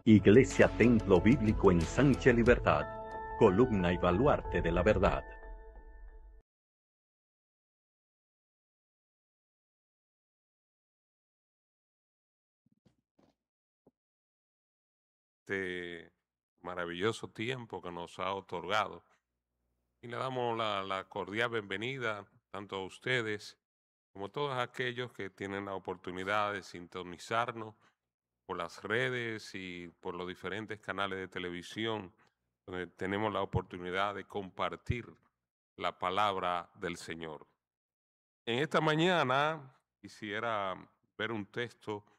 Iglesia Templo Bíblico Ensanche Libertad, columna y baluarte de la verdad. Este maravilloso tiempo que nos ha otorgado. Y le damos la cordial bienvenida tanto a ustedes como a todos aquellos que tienen la oportunidad de sintonizarnos por las redes y por los diferentes canales de televisión, donde tenemos la oportunidad de compartir la palabra del Señor. En esta mañana quisiera ver un texto